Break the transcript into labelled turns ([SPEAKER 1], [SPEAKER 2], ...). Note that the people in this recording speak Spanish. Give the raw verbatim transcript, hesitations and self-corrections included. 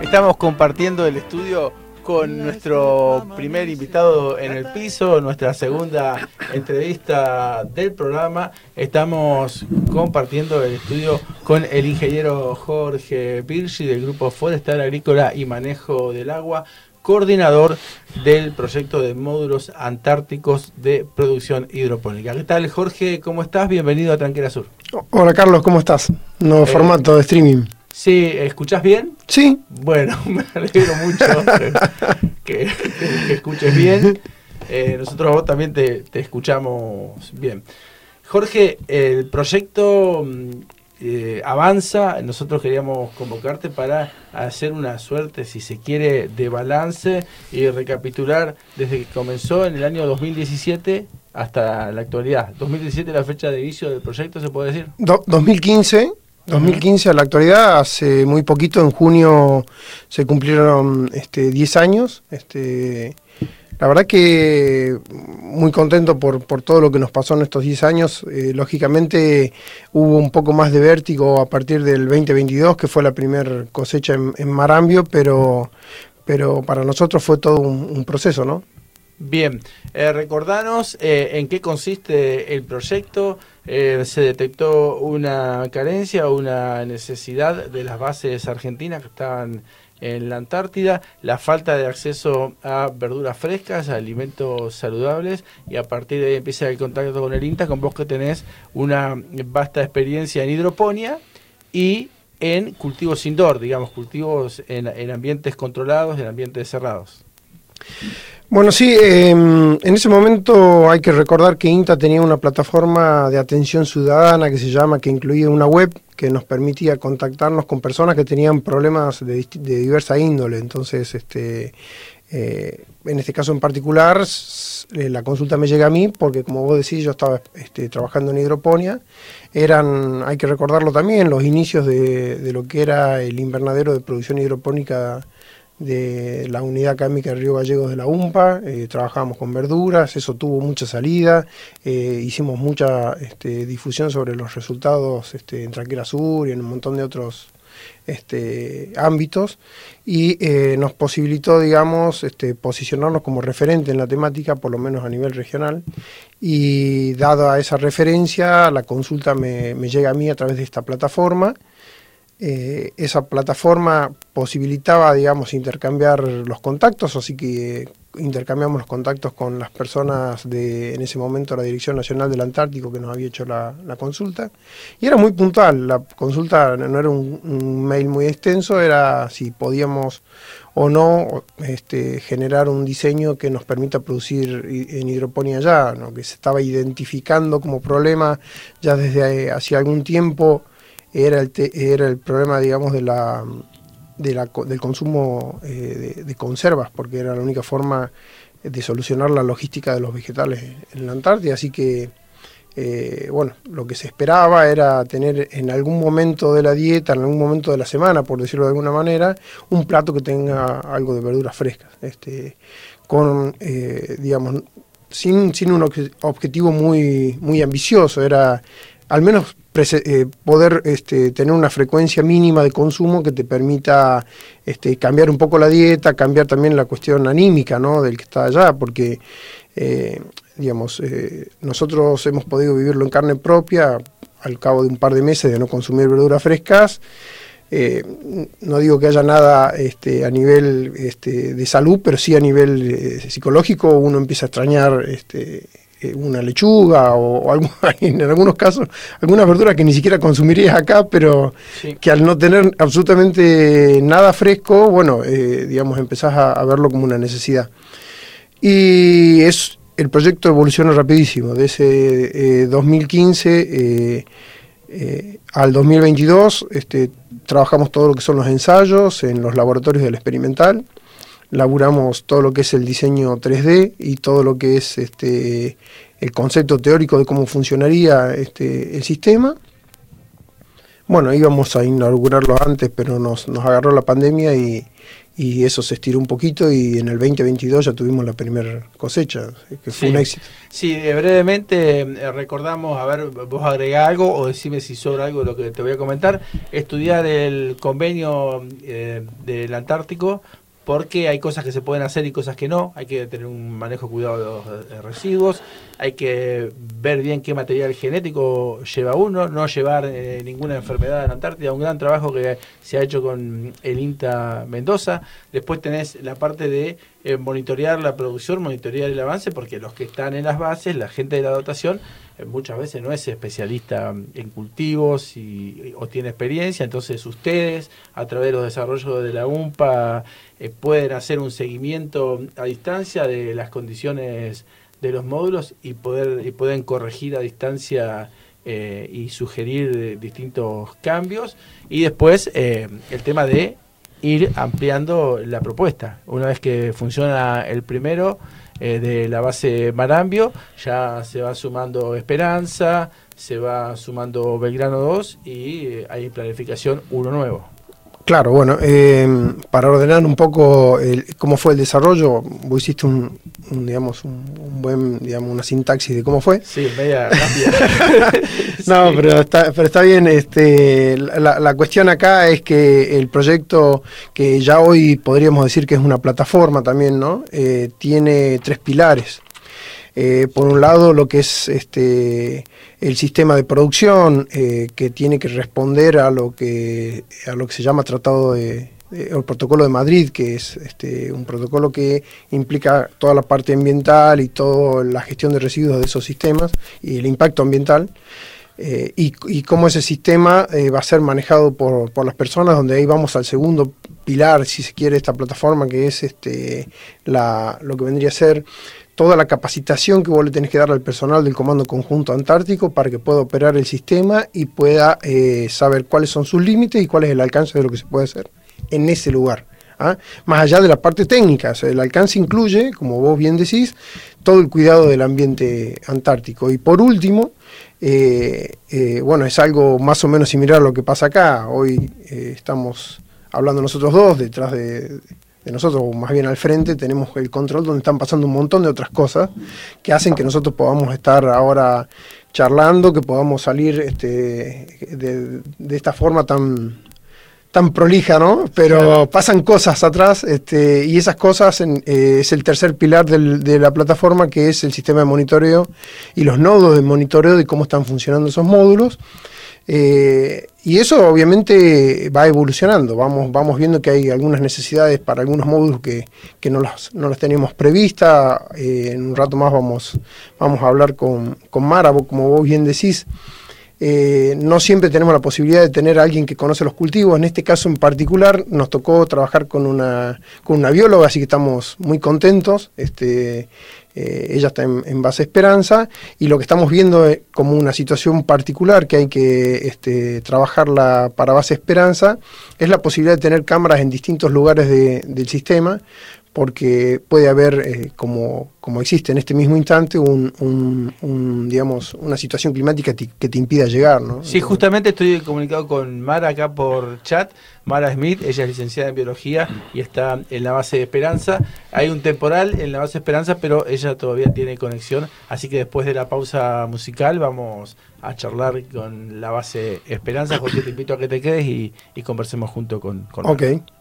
[SPEAKER 1] Estamos compartiendo el estudio con nuestro primer invitado en el piso, nuestra segunda entrevista del programa. Estamos compartiendo el estudio con el ingeniero Jorge Pirgi del Grupo Forestal Agrícola y Manejo del Agua, coordinador del proyecto de módulos antárticos de producción hidropónica. ¿Qué tal, Jorge? ¿Cómo estás? Bienvenido a Tranquera Sur.
[SPEAKER 2] Hola, Carlos, ¿cómo estás? Nuevo eh, formato de streaming.
[SPEAKER 1] Sí, ¿escuchás bien?
[SPEAKER 2] Sí.
[SPEAKER 1] Bueno, me alegro mucho que, que, que escuches bien. Eh, nosotros a vos también te, te escuchamos bien. Jorge, el proyecto eh, avanza. Nosotros queríamos convocarte para hacer una suerte, si se quiere, de balance y recapitular desde que comenzó en el año dos mil diecisiete hasta la actualidad. dos mil diecisiete es la fecha de inicio del proyecto, ¿se puede decir?
[SPEAKER 2] Do, dos mil quince dos mil quince a la actualidad, hace muy poquito, en junio se cumplieron este, diez años. Este, la verdad que muy contento por, por todo lo que nos pasó en estos diez años. Eh, lógicamente hubo un poco más de vértigo a partir del veinte veintidós, que fue la primera cosecha en, en Marambio, pero, pero para nosotros fue todo un, un proceso, ¿no?
[SPEAKER 1] Bien, eh, recordanos eh, en qué consiste el proyecto. Eh, ¿Se detectó una carencia o una necesidad de las bases argentinas que estaban en la Antártida, la falta de acceso a verduras frescas, a alimentos saludables, y a partir de ahí empieza el contacto con el INTA, con vos que tenés una vasta experiencia en hidroponía y en cultivos indoor, digamos, cultivos en, en ambientes controlados, en ambientes cerrados?
[SPEAKER 2] Bueno, sí, eh, en ese momento hay que recordar que INTA tenía una plataforma de atención ciudadana que se llama, que incluía una web que nos permitía contactarnos con personas que tenían problemas de, de diversa índole. Entonces, este, eh, en este caso en particular, eh, la consulta me llega a mí porque, como vos decís, yo estaba este, trabajando en hidroponía. Eran, hay que recordarlo también, los inicios de, de lo que era el invernadero de producción hidropónica de la unidad académica de Río Gallegos de la UMPA. Eh, trabajábamos con verduras, eso tuvo mucha salida, eh, hicimos mucha este, difusión sobre los resultados este, en Tranquera Sur y en un montón de otros este, ámbitos, y eh, nos posibilitó, digamos, este, posicionarnos como referente en la temática, por lo menos a nivel regional, y dada esa referencia, la consulta me, me llega a mí a través de esta plataforma. Eh, esa plataforma posibilitaba, digamos, intercambiar los contactos, así que intercambiamos los contactos con las personas de, en ese momento, la Dirección Nacional del Antártico, que nos había hecho la, la consulta, y era muy puntual. La consulta no era un, un mail muy extenso, era si podíamos o no este, generar un diseño que nos permita producir en hidroponía ya, ¿no? Que se estaba identificando como problema ya desde hace algún tiempo. Era el, te, era el problema, digamos, de la, de la, del consumo eh, de, de conservas, porque era la única forma de solucionar la logística de los vegetales en la Antártida. Así que, eh, bueno, lo que se esperaba era tener en algún momento de la dieta, en algún momento de la semana, por decirlo de alguna manera, un plato que tenga algo de verduras frescas, este, con, eh, digamos, sin, sin un objetivo muy, muy ambicioso. Era al menos eh, poder este, tener una frecuencia mínima de consumo que te permita este, cambiar un poco la dieta, cambiar también la cuestión anímica, ¿no?, del que está allá, porque eh, digamos, eh, nosotros hemos podido vivirlo en carne propia al cabo de un par de meses de no consumir verduras frescas. Eh, no digo que haya nada este, a nivel este, de salud, pero sí a nivel eh, psicológico. Uno empieza a extrañar este, una lechuga o, o algo, en algunos casos algunas verduras que ni siquiera consumirías acá, pero sí, que al no tener absolutamente nada fresco, bueno, eh, digamos, empezás a, a verlo como una necesidad. Y es el proyecto evoluciona rapidísimo, de ese eh, dos mil quince eh, eh, al dos mil veintidós este, trabajamos todo lo que son los ensayos en los laboratorios del experimental. Laburamos todo lo que es el diseño tres D y todo lo que es este, el concepto teórico de cómo funcionaría este, el sistema. Bueno, íbamos a inaugurarlo antes, pero nos, nos agarró la pandemia y, y eso se estiró un poquito, y en el veinte veintidós ya tuvimos la primera cosecha, que fue
[SPEAKER 1] sí.
[SPEAKER 2] un éxito.
[SPEAKER 1] Sí, eh, brevemente eh, recordamos, a ver, vos agregá algo o decime si sobra algo de lo que te voy a comentar. Estudiar el convenio eh, del Antártico, porque hay cosas que se pueden hacer y cosas que no. Hay que tener un manejo cuidado de los eh, residuos, hay que ver bien qué material genético lleva uno, no llevar eh, ninguna enfermedad en la Antártida. Un gran trabajo que se ha hecho con el INTA Mendoza. Después tenés la parte de eh, monitorear la producción, monitorear el avance, porque los que están en las bases, la gente de la dotación, eh, muchas veces no es especialista en cultivos y, o tiene experiencia. Entonces ustedes, a través de los desarrollos de la U N P A, eh, pueden hacer un seguimiento a distancia de las condiciones de los módulos y poder y pueden corregir a distancia eh, y sugerir eh, distintos cambios. Y después eh, el tema de ir ampliando la propuesta. Una vez que funciona el primero eh, de la base Marambio, ya se va sumando Esperanza, se va sumando Belgrano dos y eh, hay planificación uno nuevo.
[SPEAKER 2] Claro, bueno, eh, para ordenar un poco el, cómo fue el desarrollo, vos hiciste un, un digamos, un, un buen, digamos, una sintaxis de cómo fue.
[SPEAKER 1] Sí, media rápida.
[SPEAKER 2] No,
[SPEAKER 1] sí.
[SPEAKER 2] pero está, pero está bien. Este, la, la cuestión acá es que el proyecto, que ya hoy podríamos decir que es una plataforma también, ¿no? Eh, tiene tres pilares. Eh, por un lado, lo que es este el sistema de producción, eh, que tiene que responder a lo que a lo que se llama Tratado de, de el Protocolo de Madrid, que es este un protocolo que implica toda la parte ambiental y toda la gestión de residuos de esos sistemas y el impacto ambiental. Eh, y, y cómo ese sistema eh, va a ser manejado por, por las personas, donde ahí vamos al segundo pilar, si se quiere, esta plataforma, que es este la lo que vendría a ser toda la capacitación que vos le tenés que dar al personal del Comando Conjunto Antártico para que pueda operar el sistema y pueda eh, saber cuáles son sus límites y cuál es el alcance de lo que se puede hacer en ese lugar. ¿Ah? Más allá de la parte técnica, o sea, el alcance incluye, como vos bien decís, todo el cuidado del ambiente antártico. Y por último, eh, eh, bueno, es algo más o menos similar a lo que pasa acá. Hoy eh, estamos hablando nosotros dos, detrás de, de nosotros, o más bien al frente, tenemos el control donde están pasando un montón de otras cosas que hacen que nosotros podamos estar ahora charlando, que podamos salir este, de, de esta forma tan... tan prolija, ¿no? Pero claro, pasan cosas atrás, este, y esas cosas en, eh, es el tercer pilar del, de la plataforma, que es el sistema de monitoreo y los nodos de monitoreo de cómo están funcionando esos módulos. Eh, y eso obviamente va evolucionando, vamos, vamos viendo que hay algunas necesidades para algunos módulos que, que no, las, no las teníamos previstas. Eh, en un rato más vamos, vamos a hablar con, con Mara, como vos bien decís. Eh, no siempre tenemos la posibilidad de tener a alguien que conoce los cultivos. En este caso en particular nos tocó trabajar con una, con una bióloga, así que estamos muy contentos. Este, eh, ella está en, en Base Esperanza, y lo que estamos viendo es como una situación particular que hay que este, trabajarla para Base Esperanza, es la posibilidad de tener cámaras en distintos lugares de, del sistema, porque puede haber, eh, como, como existe en este mismo instante, un, un, un, digamos, una situación climática que te, que te impida llegar, ¿no?
[SPEAKER 1] Sí, justamente estoy comunicado con Mara acá por chat. Mara Smith, ella es licenciada en Biología y está en la Base de Esperanza. Hay un temporal en la Base de Esperanza, pero ella todavía tiene conexión, así que después de la pausa musical vamos a charlar con la Base Esperanza. Jorge, te invito a que te quedes y, y conversemos junto con, con Mara.
[SPEAKER 2] Ok.